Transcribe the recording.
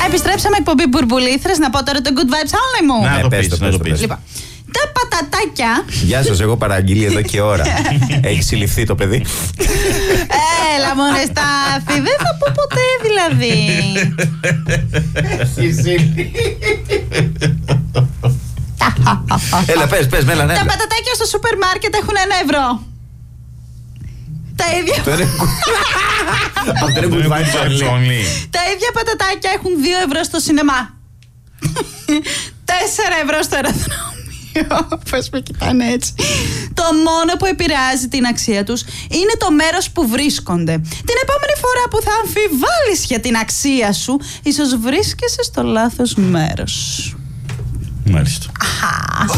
Επιστρέψαμε εκπομπή Μπουρμπουλήθρες. Να πω τώρα το good vibes only μου. Να το πεις. Λοιπόν, τα πατατάκια. Γεια σας, έχω παραγγείλει εδώ και ώρα. Έχει συλληφθεί το παιδί. Έλα μωρέ Στάθη, δεν θα πω ποτέ δηλαδή. Έλα, πες, μέλα, ναι. Τα πατατάκια στο σούπερ μάρκετ έχουν 1 ευρώ. Τα ίδια. Αυτό είναι good vibes only. Τα ίδια πατατάκια έχουν 2 ευρώ στο σινεμά. 4 ευρώ στο αεροδρόμιο. Πώς με κοιτάνε έτσι. Το μόνο που επηρεάζει την αξία τους είναι το μέρος που βρίσκονται. Την επόμενη φορά που θα αμφιβάλλεις για την αξία σου, ίσως βρίσκεσαι στο λάθος μέρος. Μάλιστα.